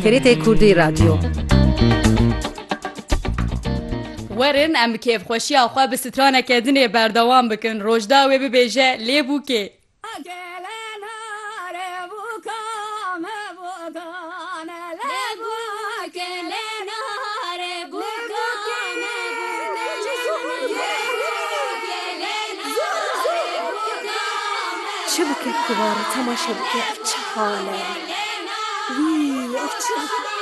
TRT Kurdî Radyo. Werin em bi kêfxweşiya xwe bi straneke dinê berdewam bikin. Rojda wê bibêje lê bûkê. چه بکه کواره تماشا بکه چه حاله وی